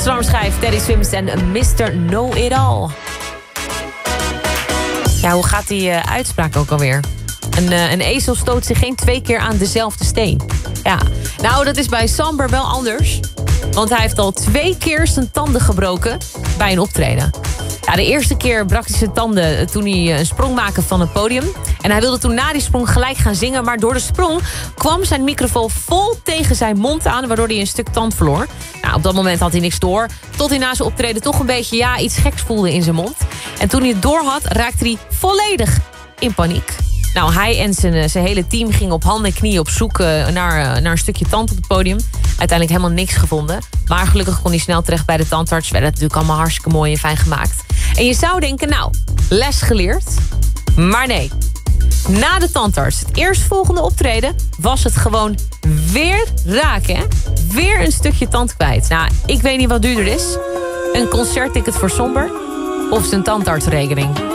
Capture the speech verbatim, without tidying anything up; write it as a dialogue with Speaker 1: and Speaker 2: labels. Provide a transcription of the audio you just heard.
Speaker 1: Amsterdam schijf, Teddy Swims en mister Know It All. Ja, hoe gaat die uh, uitspraak ook alweer? Een, uh, een ezel stoot zich geen twee keer aan dezelfde steen. Ja, nou dat is bij Samber wel anders. Want hij heeft al twee keer zijn tanden gebroken bij een optreden. Ja, de eerste keer brak hij zijn tanden toen hij een sprong maakte van het podium. En hij wilde toen na die sprong gelijk gaan zingen. Maar door de sprong kwam zijn microfoon vol tegen zijn mond aan, waardoor hij een stuk tand verloor. Nou, op dat moment had hij niks door. Tot hij na zijn optreden toch een beetje ja, iets geks voelde in zijn mond. En toen hij het door had, raakte hij volledig in paniek. Nou, hij en zijn, zijn hele team gingen op handen en knieën op zoek naar, naar een stukje tand op het podium. Uiteindelijk helemaal niks gevonden. Maar gelukkig kon hij snel terecht bij de tandarts. Werd het natuurlijk allemaal hartstikke mooi en fijn gemaakt. En je zou denken, nou, les geleerd. Maar nee. Na de tandarts, het eerstvolgende optreden, was het gewoon weer raken. Hè? Weer een stukje tand kwijt. Nou, ik weet niet wat duurder is. Een concertticket voor Somber of zijn tandartsrekening.